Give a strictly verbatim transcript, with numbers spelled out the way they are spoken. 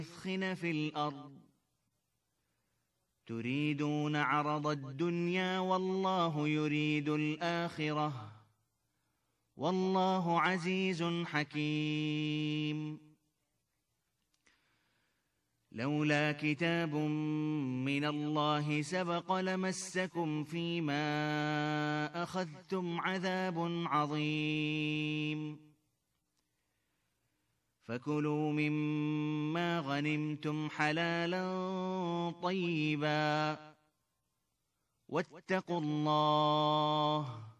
يثخن في الأرض تريدون عرض الدنيا والله يريد الآخرة والله عزيز حكيم. لولا كتاب من الله سبق لمسكم فيما أخذتم عذاب عظيم. فكلوا مما غنمتم حلالا طيبا واتقوا الله